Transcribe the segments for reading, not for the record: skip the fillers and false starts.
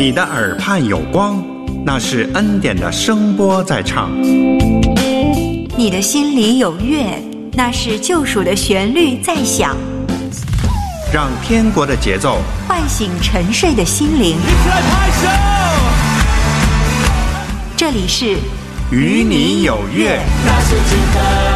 你的耳畔有光，那是恩典的声波在唱。 你的心里有乐，那是救赎的旋律在响。 让天国的节奏唤醒沉睡的心灵。 一起来拍手！ 这里是与你有约。 那是真的。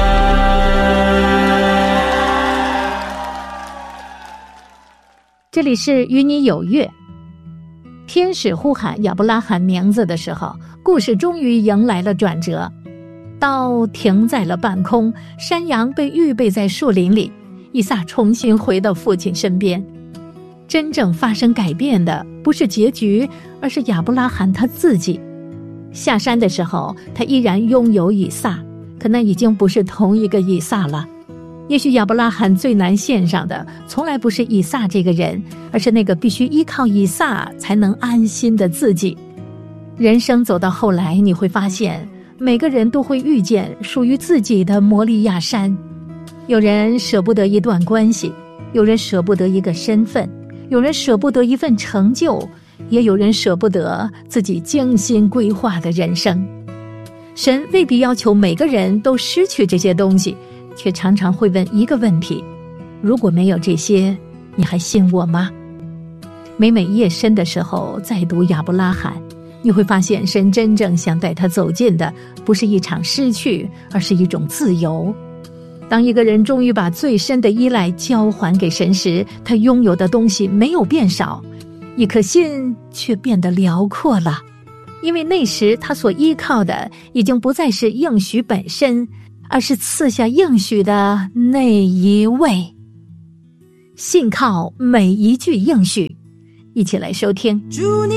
这里是与你有约。天使呼喊亚伯拉罕名字的时候，故事终于迎来了转折。刀停在了半空，山羊被预备在树林里，以撒重新回到父亲身边。真正发生改变的不是结局，而是亚伯拉罕他自己。下山的时候，他依然拥有以撒，可那已经不是同一个以撒了。也许亚伯拉罕最难献上的从来不是以撒这个人，而是那个必须依靠以撒才能安心的自己。人生走到后来，你会发现每个人都会遇见属于自己的摩利亚山。有人舍不得一段关系，有人舍不得一个身份，有人舍不得一份成就，也有人舍不得自己精心规划的人生。神未必要求每个人都失去这些东西，却常常会问一个问题：如果没有这些，你还信我吗？每夜深的时候再读亚伯拉罕，你会发现神真正想带他走进的不是一场失去，而是一种自由。当一个人终于把最深的依赖交还给神时，他拥有的东西没有变少，一颗心却变得辽阔了。因为那时他所依靠的已经不再是应许本身，而是赐下应许的那一位。信靠每一句应许，一起来收听。 祝你